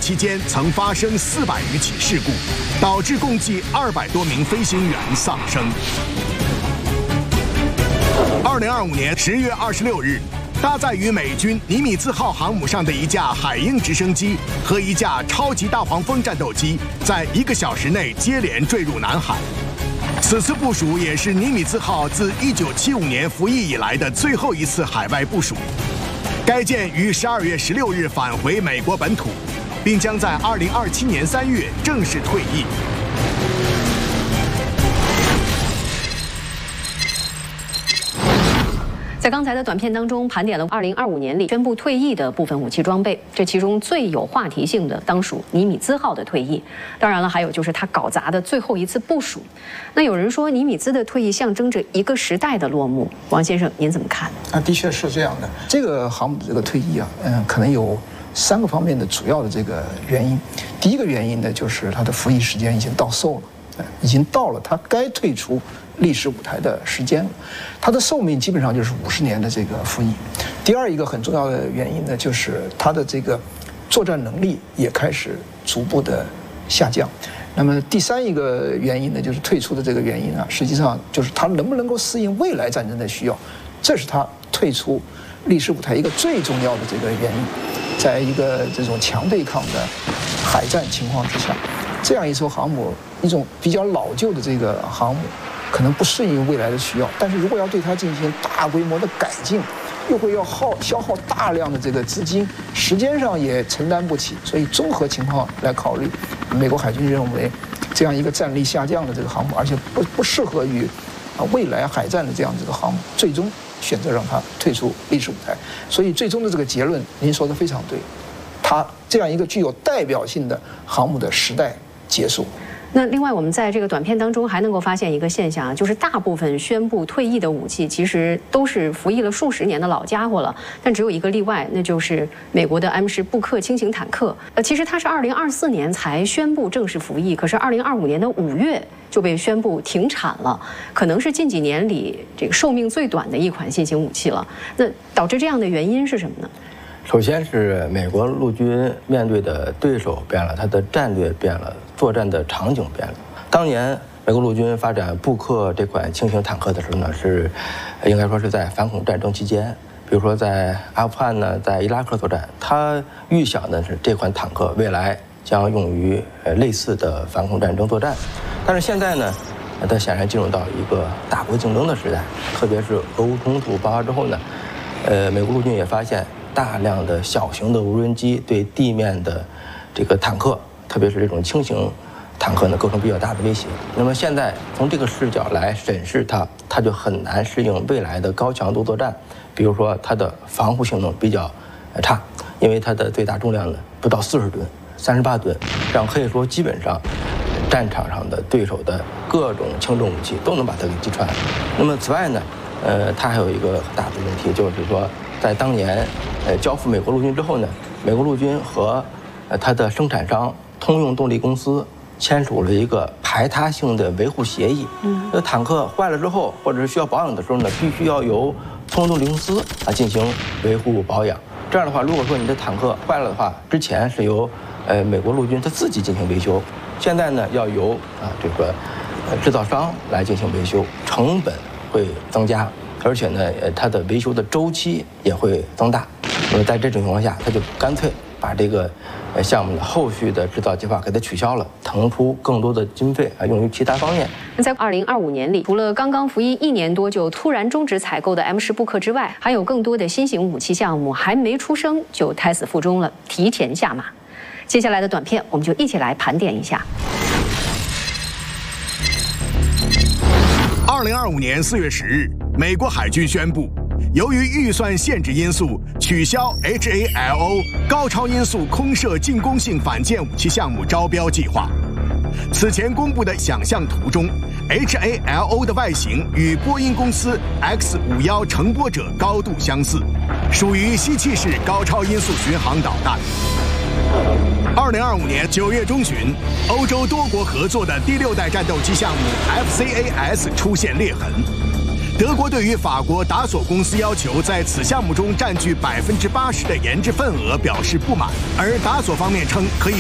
期间曾发生400余起事故，导致共计200多名飞行员丧生。2025年10月26日，搭载于美军尼米兹号航母上的一架海鹰直升机和一架超级大黄蜂战斗机，在1个小时内接连坠入南海。此次部署也是尼米兹号自1975年服役以来的最后一次海外部署。该舰于12月16日返回美国本土，并将在2027年3月正式退役。 在刚才的短片当中，盘点了2025年里宣布退役的部分武器装备，这其中最有话题性的当属尼米兹号的退役。当然了，还有就是他搞砸的最后一次部署。那有人说，尼米兹的退役象征着一个时代的落幕。王先生，您怎么看？ 的确是这样的。这个航母的这个退役啊，可能有3个方面的主要的这个原因。第一个原因呢，就是它的服役时间已经到寿了，已经到了它该退出历史舞台的时间了，它的寿命基本上就是50年的这个服役。第二一个很重要的原因呢，就是它的这个作战能力也开始逐步的下降。那么第三一个原因呢，就是退出的这个原因啊，实际上就是它能不能够适应未来战争的需要，这是它退出历史舞台一个最重要的这个原因。在一个这种强对抗的海战情况之下，这样一艘航母，一种比较老旧的这个航母，可能不适应未来的需要，但是如果要对它进行大规模的改进，又会消耗大量的这个资金，时间上也承担不起，所以综合情况来考虑，美国海军认为这样一个战力下降的这个航母，而且不适合于未来海战的这样这个航母，最终选择让它退出历史舞台。所以最终的这个结论，您说的非常对，它这样一个具有代表性的航母的时代结束。 那另外，我们在这个短片当中还能够发现一个现象，就是大部分宣布退役的武器其实都是服役了数十年的老家伙了，但只有一个例外，那就是美国的 M10布克轻型坦克。其实它是2024年才宣布正式服役，可是2025年的5月就被宣布停产了，可能是近几年里这个寿命最短的一款新型武器了。那导致这样的原因是什么呢？ 首先是美国陆军面对的对手变了，它的战略变了，作战的场景变了。当年美国陆军发展布克这款轻型坦克的时候呢，是应该说是在反恐战争期间，比如说在阿富汗呢，在伊拉克作战，他预想的是这款坦克未来将用于类似的反恐战争作战。但是现在呢，它显然进入到一个大国竞争的时代，特别是俄乌冲突爆发之后呢，美国陆军也发现大量的小型的无人机对地面的这个坦克，特别是这种轻型坦克呢，构成比较大的威胁。那么现在从这个视角来审视它就很难适应未来的高强度作战。比如说它的防护性能比较差，因为它的最大重量呢不到40吨，38吨，这样可以说基本上战场上的对手的各种轻重武器都能把它给击穿。那么此外呢，它还有一个很大的问题，就是说在当年交付美国陆军之后呢，美国陆军和它的生产商通用动力公司签署了一个排他性的维护协议。这坦克坏了之后，或者是需要保养的时候呢，必须要由通用动力公司进行维护保养。这样的话，如果说你的坦克坏了的话，之前是由美国陆军他自己进行维修，现在呢要由这个制造商来进行维修，成本会增加，而且呢它的维修的周期也会增大。那么在这种情况下，他就干脆把这个项目的后续的制造计划给它取消了，腾出更多的经费用于其他方面。 在2025年里，除了刚刚服役1年多就突然终止采购的 M10布克之外，还有更多的新型武器项目还没出生就胎死腹中了，提前下马。接下来的短片，我们就一起来盘点一下。 2025年4月10日，美国海军宣布，由于预算限制因素，取消 HALO 高超音速空射进攻性反舰武器项目招标计划。此前公布的想象图中 ，HALO 的外形与波音公司 X-51乘波者高度相似，属于吸气式高超音速巡航导弹。2025年9月中旬，欧洲多国合作的第6代战斗机项目 FCAS 出现裂痕。德国对于法国达索公司要求在此项目中占据80%的研制份额表示不满，而达索方面称可以